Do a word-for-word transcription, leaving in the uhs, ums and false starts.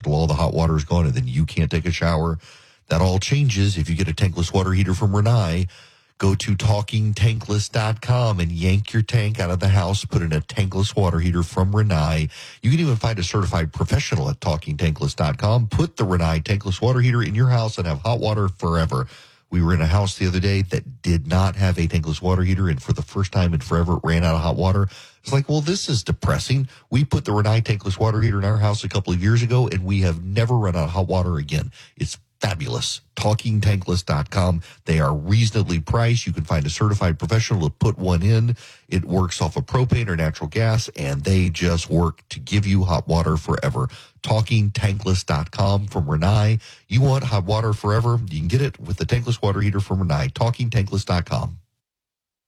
until all the hot water is gone, and then you can't take a shower. That all changes if you get a tankless water heater from Rinnai. Go to talking tankless dot com and yank your tank out of the house, put in a tankless water heater from Rinnai. You can even find a certified professional at talking tankless dot com. Put the Rinnai tankless water heater in your house and have hot water forever. We were in a house the other day that did not have a tankless water heater, and for the first time in forever, it ran out of hot water. It's like, well, this is depressing. We put the Rinnai tankless water heater in our house a couple of years ago, and we have never run out of hot water again. It's fabulous. talking tankless dot com. They are reasonably priced. You can find a certified professional to put one in. It works off of propane or natural gas, and they just work to give you hot water forever. talking tankless dot com from Rinnai. You want hot water forever? You can get it with the tankless water heater from Rinnai. talking tankless dot com.